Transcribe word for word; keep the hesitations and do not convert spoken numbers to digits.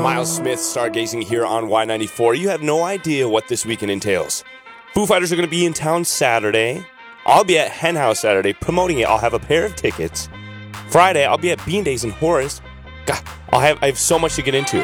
Miles Smith stargazing here on Y ninety-four. You have no idea what this weekend entails. Foo Fighters are going to be in town Saturday. I'll be at Hen House Saturday promoting it. I'll have a pair of tickets. Friday, I'll be at Bean Days in Horace. God, I'll have, I have so much to get into.